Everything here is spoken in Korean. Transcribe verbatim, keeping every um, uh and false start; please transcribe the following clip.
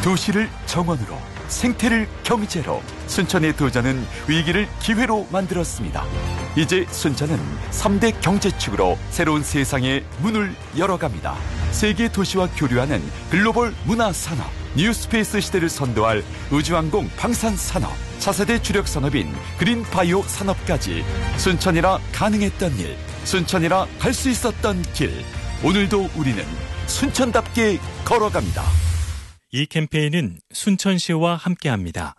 도시를 정원으로, 생태를 경제로, 순천의 도전은 위기를 기회로 만들었습니다. 이제 순천은 삼 대 경제축으로 새로운 세상의 문을 열어갑니다. 세계 도시와 교류하는 글로벌 문화산업, 뉴스페이스 시대를 선도할 우주항공 방산산업, 차세대 주력 산업인 그린바이오 산업까지 순천이라 가능했던 일, 순천이라 갈 수 있었던 길, 오늘도 우리는 순천답게 걸어갑니다. 이 캠페인은 순천시와 함께합니다.